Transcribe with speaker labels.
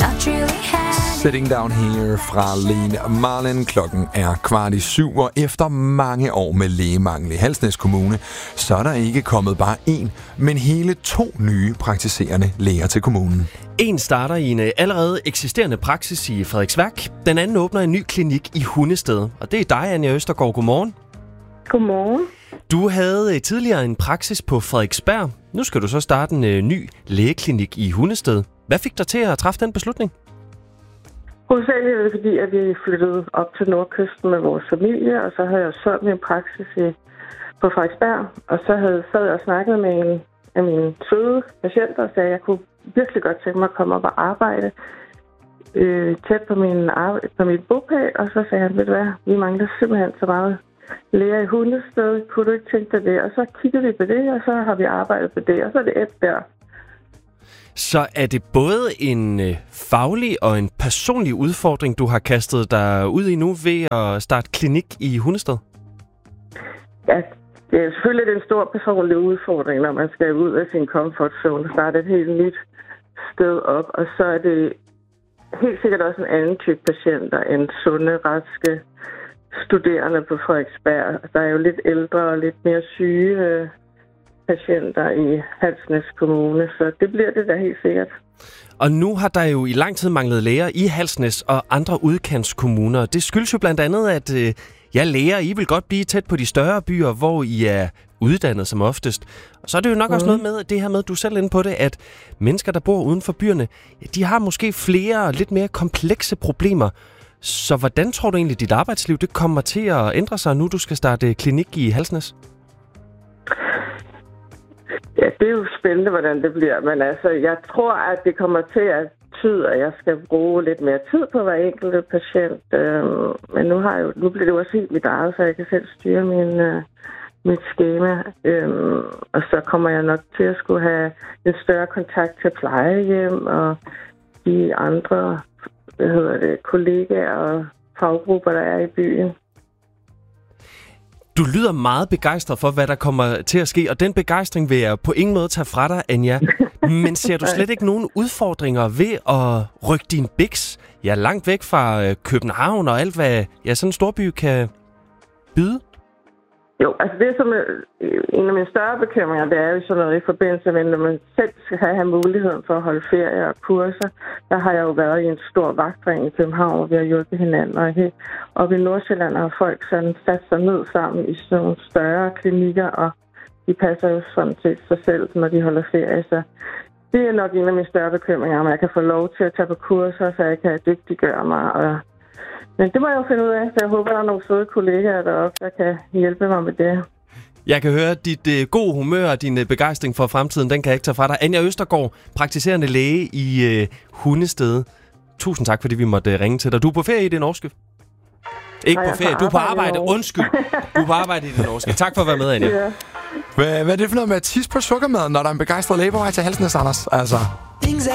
Speaker 1: Sitting Down Here fra Lene Marlin. Klokken er 6:15, og efter mange år med lægemangel i Halsnæs Kommune, så er der ikke kommet bare én, men hele 2 nye praktiserende læger til kommunen.
Speaker 2: En starter i en allerede eksisterende praksis i Frederiksværk. Den anden åbner en ny klinik i Hundested. Og det er dig, Anja Østergaard. Godmorgen.
Speaker 3: Godmorgen.
Speaker 2: Du havde tidligere en praksis på Frederiksberg. Nu skal du så starte en ny lægeklinik i Hundested. Hvad fik dig til at træffe den beslutning?
Speaker 3: Hovedsageligt fordi, at vi flyttede op til Nordkysten med vores familie, og så havde jeg solgt min praksis på Frederiksberg. Og så sad jeg og snakket med en af mine søde patienter og sagde, at jeg kunne virkelig godt tænke mig at komme op og arbejde tæt på mit bopæl. Og så sagde han, ved du hvad, vi mangler simpelthen så meget læger i Hundested. Kunne du ikke tænke dig det? Og så kiggede vi på det, og så har vi arbejdet på det, og så er det der.
Speaker 2: Så er det både en faglig og en personlig udfordring, du har kastet dig ud i nu ved at starte klinik i Hundested?
Speaker 3: Ja, det er selvfølgelig en stor personlig udfordring, når man skal ud af sin comfort zone og starte et helt nyt sted op. Og så er det helt sikkert også en anden type patienter end sunde, raske studerende på Frederiksberg. Der er jo lidt ældre og lidt mere syge patienter i Halsnæs Kommune, så det bliver det da helt sikkert.
Speaker 2: Og nu har der jo i lang tid manglet læger i Halsnæs og andre udkantskommuner. Det skyldes jo blandt andet, at læger, I vil godt blive tæt på de større byer, hvor I er uddannet som oftest. Og så er det jo nok også noget med det her med, du selv er inde på det, at mennesker, der bor uden for byerne, de har måske flere lidt mere komplekse problemer. Så hvordan tror du egentlig, dit arbejdsliv det kommer til at ændre sig, nu du skal starte klinik i Halsnæs?
Speaker 3: Ja, det er jo spændende, hvordan det bliver. Men altså, jeg tror, at det kommer til at betyde, at jeg skal bruge lidt mere tid på hver enkelt patient. Men nu bliver det jo også helt mit eget, så jeg kan selv styre mit skema. Og så kommer jeg nok til at skulle have en større kontakt til plejehjem og de andre kollegaer og faggrupper, der er i byen.
Speaker 2: Du lyder meget begejstret for, hvad der kommer til at ske, og den begejstring vil jeg på ingen måde tage fra dig, Anja. Men ser du slet ikke nogen udfordringer ved at rykke din biks langt væk fra København og alt, hvad sådan en storby kan byde?
Speaker 3: Jo, altså det som en af mine større bekymringer, det er jo sådan noget i forbindelse med, når man selv skal have muligheden for at holde ferie og kurser. Der har jeg jo været i en stor vagtring i København, hvor vi har hjulpet hinanden. Og oppe i Nordsjælland har folk sådan sat sig ned sammen i sådan nogle større klinikker, og de passer jo sådan til sig selv, når de holder ferie. Så det er nok en af mine større bekymringer, om jeg kan få lov til at tage på kurser, så jeg kan dygtiggøre mig. Men det må jeg jo finde ud af, så jeg håber, der er nogle søde kollegaer deroppe, der kan hjælpe mig med det.
Speaker 2: Jeg kan høre, at dit gode humør og din begejstring for fremtiden, den kan jeg ikke tage fra dig. Anja Østergaard, praktiserende læge i Hundested. Tusind tak, fordi vi måtte ringe til dig. Du er på ferie i det norske? Ikke på ferie, du er på arbejde. Undskyld. Du er på arbejde i det norske. Tak for at være med, Anja.
Speaker 3: Ja.
Speaker 1: Hvad er det for noget med at tisse på sukkermaden, når der er en begejstret læge på vej til Halsnæs, Anders? Altså.